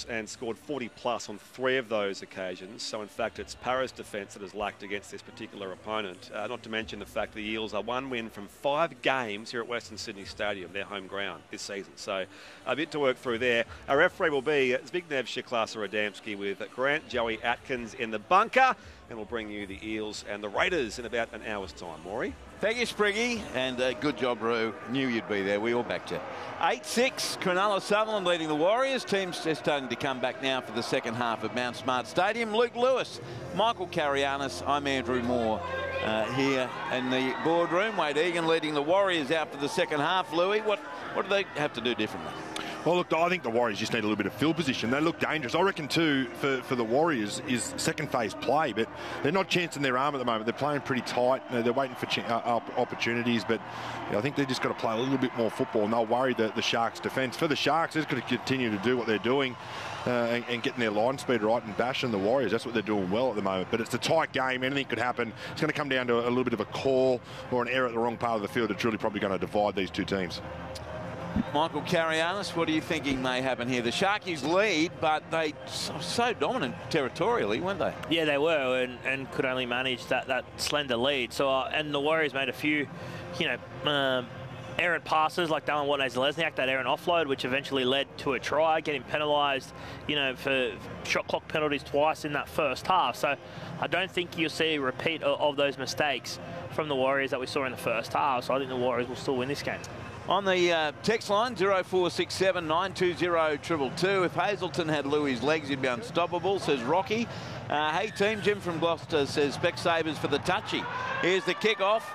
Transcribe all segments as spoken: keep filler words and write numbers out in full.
and scored forty plus on three of those occasions. So, in fact, it's Para's defence that has lacked against this particular opponent. Uh, not to mention the fact the Eels are one win from five games here at Western Sydney Stadium, their home ground this season. So, a bit to work through there. Our referee will be Zbigniew Szyklas-Radomski with Grant Joey Atkins in the bunker. And we'll bring you the Eels and the Raiders in about an hour's time. Maury? Thank you, Spriggy, and uh, good job, Roo. Knew you'd be there. We all backed you. eight six, Cronulla Sutherland leading the Warriors. Teams just starting to come back now for the second half at Mount Smart Stadium. Luke Lewis, Michael Carianis, I'm Andrew Moore uh, here in the boardroom. Wade Egan leading the Warriors out for the second half. Louis, what, what do they have to do differently? Well, look, I think the Warriors just need a little bit of field position. They look dangerous. I reckon, too, for, for the Warriors is second phase play, but they're not chancing their arm at the moment. They're playing pretty tight. They're waiting for uh, opportunities, but you know, I think they've just got to play a little bit more football, and they'll worry the, the Sharks' defence. For the Sharks, they're just got to continue to do what they're doing uh, and, and getting their line speed right and bashing the Warriors. That's what they're doing well at the moment. But it's a tight game. Anything could happen. It's going to come down to a, a little bit of a call or an error at the wrong part of the field. It's really probably going to divide these two teams. Michael Carianis, what do you think may happen here? The Sharkies lead, but they so, so dominant territorially, weren't they? Yeah, they were, and, and could only manage that, that slender lead. So, uh, and the Warriors made a few, you know, um, errant passes like Dallin Watney-Zelezniak, that errant offload, which eventually led to a try, getting penalised, you know, for shot clock penalties twice in that first half. So I don't think you'll see a repeat of, of those mistakes from the Warriors that we saw in the first half. So I think the Warriors will still win this game. On the uh, text line, zero four six seven, nine two zero, two two two. If Hazelton had Louis' legs, he'd be unstoppable, says Rocky. Uh, hey, team, Jim from Gloucester says Specsavers for the touchy. Here's the kick-off,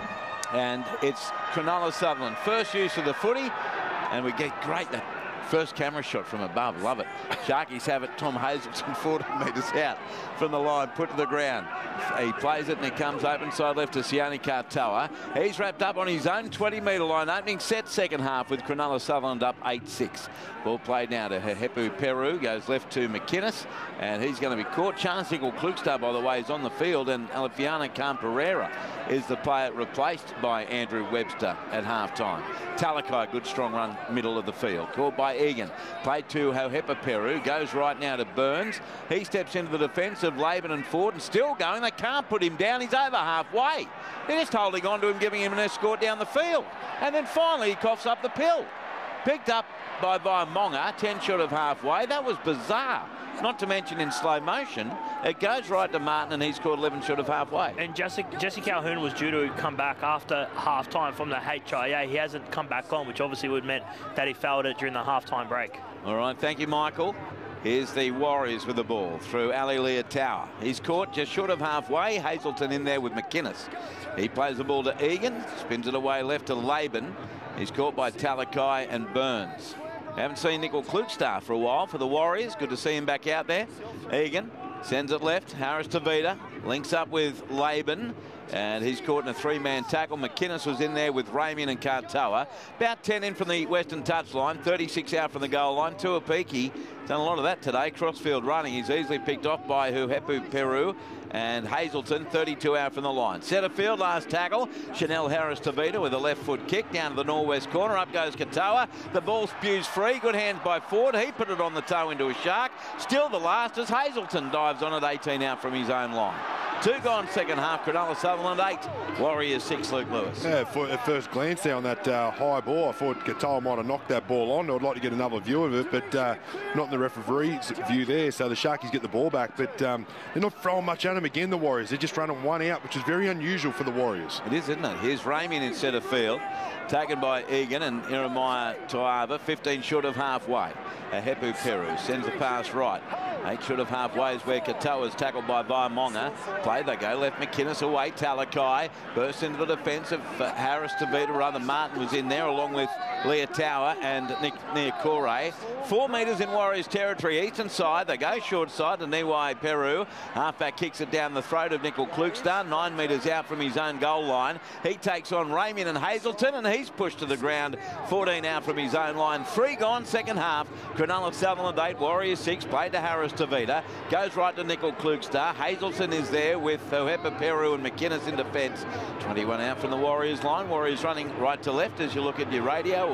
and it's Cronulla Sutherland. First use of the footy, and we get great that first camera shot from above. Love it. Sharkies have it. Tom Hazelton, forty metres out from the line, put to the ground. He plays it and he comes open side left to Sione Katoa. He's wrapped up on his own twenty metre line. Opening set second half with Cronulla Sutherland up eight six. Ball played now to Hehepu Peru. Goes left to McInnes, and he's going to be caught. Chance Nickel-Klugstar, by the way, is on the field, and Alefiana Khan-Pereira is the player replaced by Andrew Webster at half-time. Talakai, good strong run middle of the field. Caught by Egan. Played to Hehepu Peru. Goes right now to Burns. He steps into the defence of Laban and Ford, and still going. They can't put him down. He's over halfway. They're just holding on to him, giving him an escort down the field. And then finally he coughs up the pill. Picked up by Vaimonga, ten short of halfway. That was bizarre. Not to mention in slow motion, it goes right to Martin, and he's scored eleven short of halfway. And Jesse, Jesse Calhoun was due to come back after half-time from the H I A. He hasn't come back on, which obviously would have meant that he failed it during the half-time break. All right, thank you, Michael. Here's the Warriors with the ball through Ali Leotower. He's caught just short of halfway. Hazelton in there with McInnes. He plays the ball to Egan, spins it away left to Laban. He's caught by Talakai and Burns. Haven't seen Nickel-Klugstar for a while for the Warriors. Good to see him back out there. Egan sends it left. Harris Tavita links up with Laban, and he's caught in a three-man tackle. McInnes was in there with Ramian and Katoa. About ten in from the Western touchline, thirty-six out from the goal line. Tuapiki done a lot of that today. Crossfield running. He's easily picked off by Hehepu Peru. And Hazelton, thirty-two out from the line. Centre field, last tackle. Chanel Harris Tavita with a left foot kick down to the northwest corner. Up goes Katoa. The ball spews free. Good hands by Ford. He put it on the toe into a shark. Still the last as Hazelton dives on it, eighteen out from his own line. Two gone second half. Cronulla Sutherland eight. Warriors six. Luke Lewis. Yeah, for, at first glance there on that uh, high ball, I thought Katoa might have knocked that ball on. I'd like to get another view of it, but uh, not in the referee's view there. So the Sharkies get the ball back, but um, they're not throwing much at him again, the Warriors. They're just running one out, which is very unusual for the Warriors. It is, isn't it? Here's Ramian in centre field, taken by Egan and Jeremiah Toava, fifteen short of halfway. Hehepu Peru sends the pass right. Eight short of halfway is where Katoa is tackled by Vaimonga. Play they go. Left McInnes away. Talakai bursts into the defence of uh, Harris Tavita. Rather, Martin was in there along with Leotower and Nick Niokore. Four metres in Warriors territory. Eastern side. They go short side to Niwai Peru. Halfback kicks it down the throat of Nickel-Klugstar. Nine metres out from his own goal line. He takes on Ramian and Hazelton, and he's pushed to the ground. fourteen out from his own line. Three gone second half. Cronulla Sutherland eight. Warriors six. Played to Harris Tavita. Goes right to Nickel-Klugstar. Hazelton is there with Hehepu Peru and McInnes in defence. twenty-one out from the Warriors line. Warriors running right to left as you look at your radio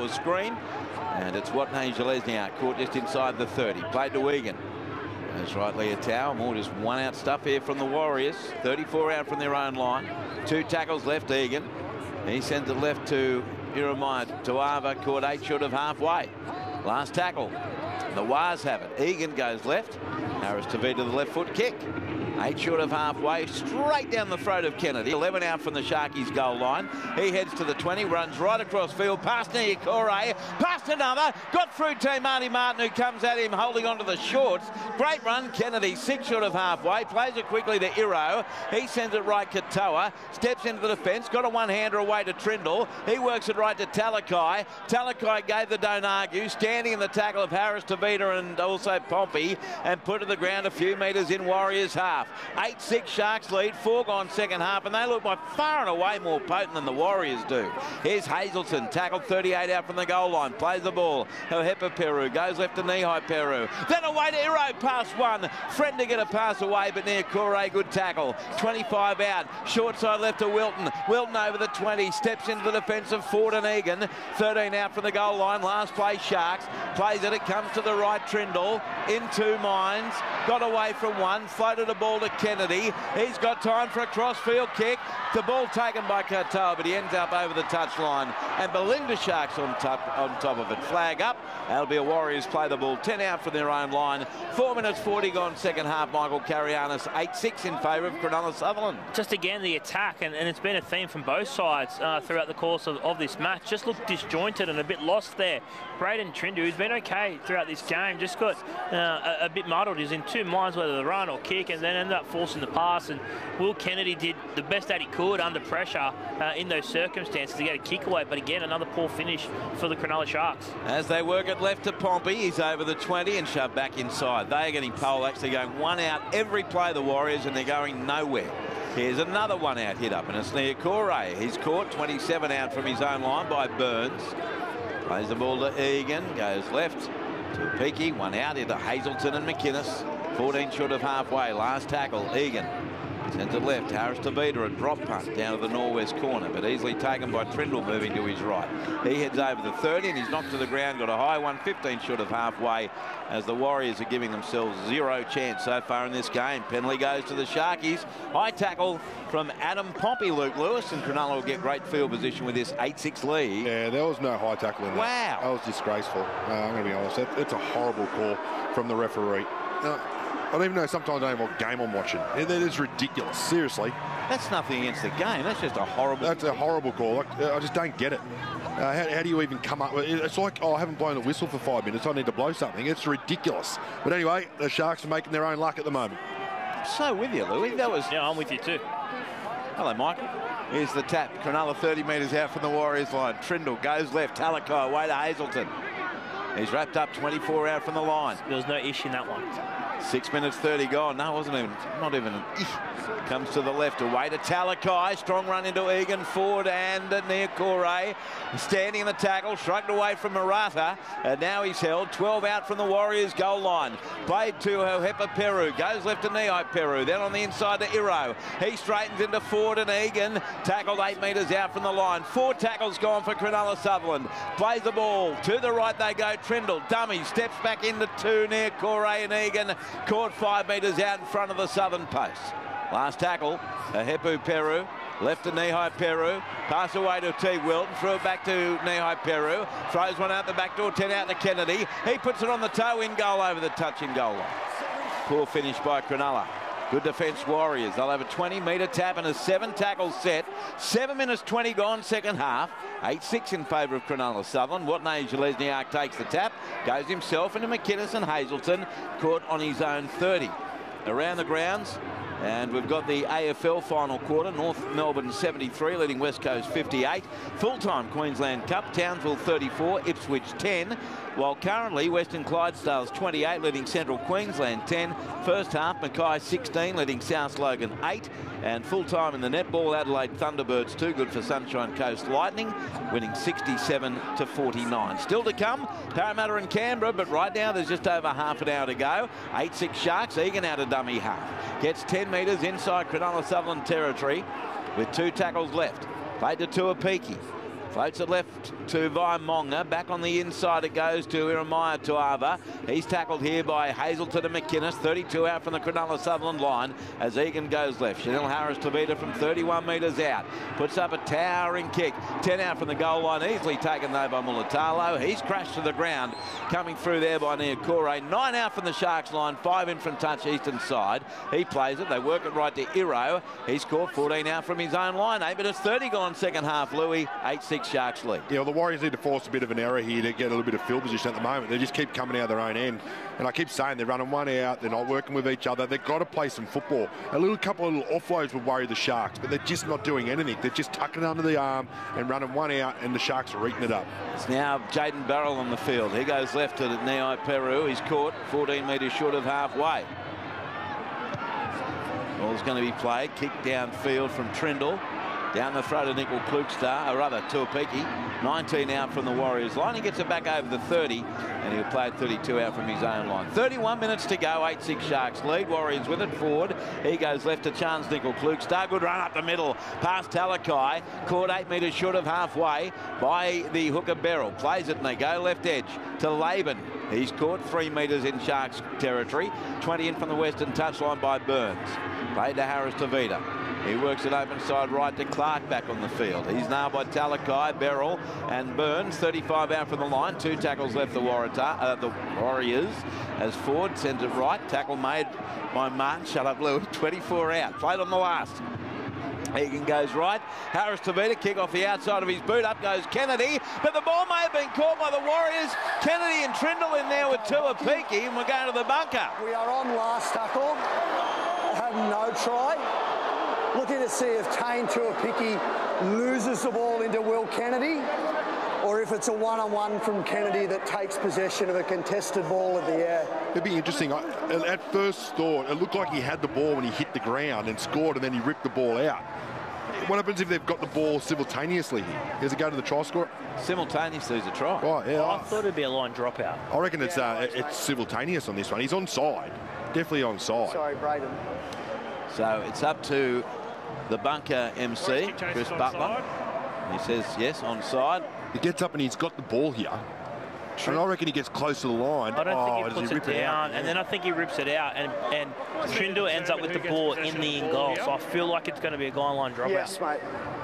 lower screen. And it's Watney Zalesniak caught just inside the thirty. Played to Egan. That's right, Leotau. More just one out stuff here from the Warriors. thirty-four out from their own line. Two tackles left, Egan. He sends it left to Jeremiah Tuava, caught eight short of halfway. Last tackle. The Wars have it. Egan goes left. Harris Tavita the left foot kick. Eight short of halfway, straight down the throat of Kennedy. eleven out from the Sharkies goal line. He heads to the twenty, runs right across field, past Niokore, past another, got through to Marty Martin, who comes at him holding onto the shorts. Great run, Kennedy, six short of halfway, plays it quickly to Iro. He sends it right Katoa, steps into the defence, got a one-hander away to Trindle. He works it right to Talakai. Talakai gave the don't argue, standing in the tackle of Harris Tavita and also Pompey, and put to the ground a few metres in Warriors half. eight six Sharks lead, four gone second half, and they look by far and away more potent than the Warriors do. Here's Hazelton, tackled thirty-eight out from the goal line, plays the ball. Hohepa Peru goes left to Nihai Peru. Then away to Iro, pass one. Friend to get a pass away, but near Corey, good tackle. twenty-five out, short side left to Wilton. Wilton over the twenty, steps into the defence of Ford and Egan. thirteen out from the goal line, last play Sharks. Plays it, it comes to the right, Trindle. In two minds, got away from one, floated a ball to Kennedy. He's got time for a cross-field kick. The ball taken by Katoa, but he ends up over the touchline. And Belinda Sharks on top, on top of it. Flag up. That'll be a Warriors play the ball. ten out from their own line. four minutes forty gone second half. Michael Carianis, eight six in favour of Cronulla Sutherland. Just again, the attack, and, and it's been a theme from both sides uh, throughout the course of, of this match. Just looked disjointed and a bit lost there. Braden Trindu, who's been okay throughout this game, just got uh, a, a bit muddled. He's in two minds whether to run or kick, and then ended up forcing the pass. And Will Kennedy did the best that he could under pressure uh, in those circumstances to get a kick away. But again, another poor finish for the Cronulla Sharks. As they work it left to Pompey, he's over the twenty and shoved back inside. They are getting pole actually going one out every play, the Warriors, and they're going nowhere. Here's another one out hit up, and it's Niokore. He's caught twenty-seven out from his own line by Burns. Plays the ball to Egan, goes left to Peaky, one out into Hazelton and McInnes. fourteen short of halfway, last tackle, Egan. Sends it left, Harris Tavita, a drop punt down to the northwest corner, but easily taken by Trindle moving to his right. He heads over the thirty and he's knocked to the ground, got a high one, fifteen short of halfway, as the Warriors are giving themselves zero chance so far in this game. Penalty goes to the Sharkies. High tackle from Adam Pompey, Luke Lewis, and Cronulla will get great field position with this eight six lead. Yeah, there was no high tackle in that. Wow. That was disgraceful. Uh, I'm going to be honest. That, it's a horrible call from the referee. Uh, I don't even know sometimes I don't know what game I'm watching. It, it is ridiculous, seriously. That's nothing against the game. That's just a horrible... That's a horrible call. Like, I just don't get it. Uh, how, how do you even come up with it? It's like, oh, I haven't blown a whistle for five minutes. I need to blow something. It's ridiculous. But anyway, the Sharks are making their own luck at the moment. I'm so with you, Louis. That was... Yeah, I'm with you too. Hello, Michael. Here's the tap. Cronulla thirty metres out from the Warriors line. Trindle goes left. Talakai away to Hazelton. He's wrapped up twenty-four out from the line. There was no issue in that one. Six minutes thirty gone. No, it wasn't even, not even an ish. Comes to the left, away to Talakai. Strong run into Egan, Ford and Niokore. Standing in the tackle, shrugged away from Murata. And now he's held. twelve out from the Warriors goal line. Played to Hohepa Peru. Goes left to Nihai Peru. Then on the inside to Iro. He straightens into Ford and Egan. Tackled eight metres out from the line. Four tackles gone for Cronulla Sutherland. Plays the ball. To the right they go. Trindle. Dummy. Steps back into two near Corey and Egan. Caught five metres out in front of the southern post. Last tackle, Hohepa Peru, left to Nihai Peru, pass away to T. Wilton, threw it back to Nihai Peru, throws one out the back door, ten out to Kennedy. He puts it on the toe, in goal over the touching goal line. Poor finish by Cronulla. Good defence, Warriors. They'll have a twenty metre tap and a seven tackle set. Seven minutes twenty gone second half. eight six in favour of Cronulla Sutherland. Watney Zalesniak takes the tap, goes himself into McInnes and Hazelton, caught on his own thirty. Around the grounds, and we've got the A F L final quarter. North Melbourne seventy-three, leading West Coast fifty-eight. Full-time Queensland Cup, Townsville thirty-four, Ipswich ten. While currently Western Clydesdales twenty-eight, leading Central Queensland ten. First half, Mackay sixteen, leading South Logan eight. And full-time in the netball, Adelaide Thunderbirds two, good for Sunshine Coast Lightning, winning sixty-seven to forty-nine. Still to come, Parramatta and Canberra, but right now there's just over half an hour to go. eight six Sharks, Egan out of dummy half. Gets ten metres inside Cronulla Sutherland territory with two tackles left. Played to Tuapiki. Floats it left to Vaimonga. Back on the inside it goes to Iremaya Tuava. He's tackled here by Hazelton and McInnes. thirty-two out from the Cronulla Sutherland line as Egan goes left. Chanel Harris-Tavita from thirty-one metres out. Puts up a towering kick. ten out from the goal line. Easily taken though by Mulatalo. He's crashed to the ground. Coming through there by Niokore. nine out from the Sharks line. five in from touch eastern side. He plays it. They work it right to Iro. He's scored fourteen out from his own line. eight minutes thirty gone second half. Louis. eight six Sharks lead. Yeah, well, the Warriors need to force a bit of an error here to get a little bit of field position at the moment. They just keep coming out their own end. And I keep saying they're running one out. They're not working with each other. They've got to play some football. A little couple of little offloads would worry the Sharks, but they're just not doing anything. They're just tucking it under the arm and running one out, and the Sharks are eating it up. It's now Jaden Barrell on the field. He goes left to Nai Peru. He's caught fourteen metres short of halfway. Ball's going to be played. Kick downfield from Trindle. Down the throat of Nickel Klugstar, or rather Tuapiki. nineteen out from the Warriors line. He gets it back over the thirty, and he'll play thirty-two out from his own line. thirty-one minutes to go, eight six Sharks lead. Warriors with it forward. He goes left to Chance Nickel Klugstar. Good run up the middle, past Talakai. Caught eight metres short of halfway by the hooker Beryl. Plays it and they go left edge to Laban. He's caught three metres in Sharks territory. twenty in from the western touchline by Burns. Played to Harris-Tavita. He works it open side right to Clark back on the field. He's now by Talakai, Beryl and Burns. thirty-five out from the line. Two tackles left the, Warrata, uh, the Warriors as Ford sends it right. Tackle made by Martin. Shut up, Lou. twenty-four out. Played on the last. Egan goes right. Harris-Tavita kick off the outside of his boot. Up goes Kennedy. But the ball may have been caught by the Warriors. Kennedy and Trindle in there with Tuapiki. And we're going to the bunker. We are on last tackle. Have no try. Looking to see if Tane Tuapiki loses the ball into Will Kennedy, or if it's a one-on-one from Kennedy that takes possession of a contested ball in the air. It'd be interesting. I, at first thought, it looked like he had the ball when he hit the ground and scored, and then he ripped the ball out. What happens if they've got the ball simultaneously here? Does it go to the try scorer? Simultaneously is a try. Right, yeah. I thought it'd be a line dropout. I reckon it's uh, it's simultaneous on this one. He's onside. Definitely onside. Sorry, Braden. So it's up to the bunker M C, Chris Butler. He says yes, onside. He gets up and he's got the ball here. And I reckon he gets close to the line. I don't oh, think he puts he it down, it and then I think he rips it out, and and Trindle ends up with the ball in the in goal. So I feel like it's going to be a goal line dropout. Yes, mate.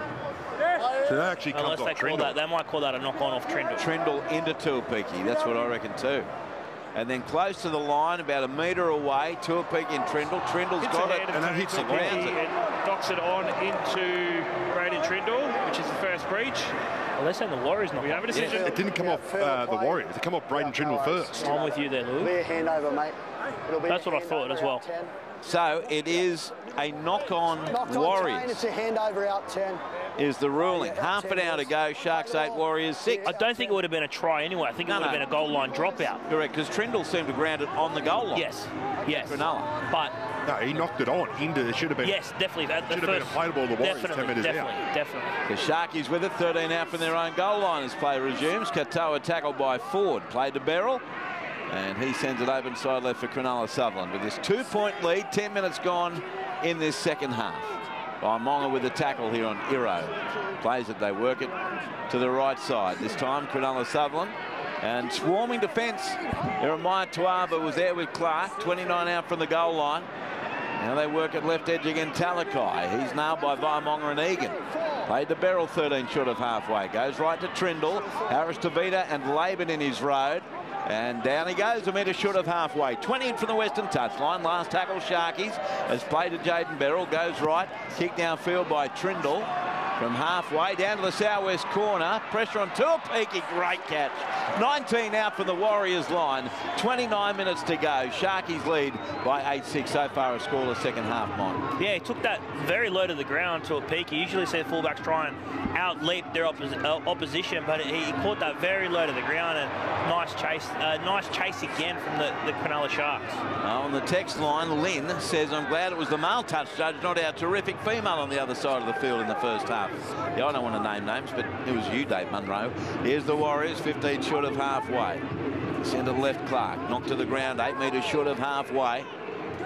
So that actually comes Unless off they call Trindle. that, they might call that a knock on off Trindle. Trindle into Tuapiki. That's what I reckon too. And then close to the line, about a metre away, Tuapiki and Trindle. Trindle's Hits got ahead it, of and that Tane hits the Tuapiki ground. and docks it on into Braden Trindle, which is the first breach. Well, they're saying the Warriors not. We have a decision. It didn't come Yeah, off fair uh, the play. Warriors. It came off Braden Trindle first. I'm with you there, Lou. Clear handover, mate. It'll be That's a what I thought handover as well. out ten. So it is a knock-on Knocked on Warriors. Tane, it's a handover out ten. Is the ruling. Half an hour to go. Sharks eight, Warriors six. I don't think it would have been a try anyway. I think it No, would have no. been a goal line dropout. Correct, because Trindle seemed to ground it on the goal line. Yes, yes. Cronulla. But No, he knocked it on into. It should have been. yes, definitely. That, the Should have been a first, play ball to the Warriors, ten definitely, metres out. definitely, definitely. The Sharkies with it, thirteen out from their own goal line as play resumes. Katoa tackled by Ford. Played to Beryl. And he sends it open side left for Cronulla Sutherland. With this two-point lead, ten minutes gone in this second half. Vaimonga with the tackle here on Iro. Plays it, they work it to the right side. This time, Cronulla Sutherland. And swarming defence. Iremaya Tuava was there with Clark. twenty-nine out from the goal line. Now they work at left edge again, Talakai. He's nailed by Vaimonga and Egan. Played to Beryl, thirteen short of halfway. Goes right to Trindle. Harris-Tavita and Laban in his road. And down he goes, a metre short of halfway. twenty in from the western touchline. Last tackle, Sharkies. Has played to Jaden Beryl. Goes right. Kick downfield by Trindle. From halfway down to the southwest corner. Pressure on Tuapiki. Great catch. nineteen out from the Warriors line. twenty-nine minutes to go. Sharkies lead by eight six so far. A scoreless second half, Mike. Yeah, he took that very low to the ground to a peak. You usually see fullbacks try and out-leap their oppos uh, opposition, but he, he caught that very low to the ground, and nice chase, uh, nice chase again from the, the Cronulla Sharks. Uh, on the text line, Lynn says, I'm glad it was the male touch judge, not our terrific female on the other side of the field in the first half. Yeah, I don't want to name names, but it was you, Dave Munro. Here's the Warriors, fifteen short of halfway. Centre left Clark, knocked to the ground, eight metres short of halfway.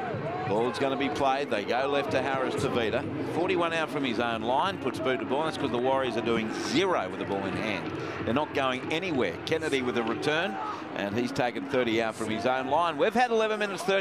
Ball's going to be played. They go left to Harris Tavita. forty-one out from his own line. Puts boot to ball. That's because the Warriors are doing zero with the ball in hand. They're not going anywhere. Kennedy with a return. And he's taken thirty out from his own line. We've had eleven minutes thirty.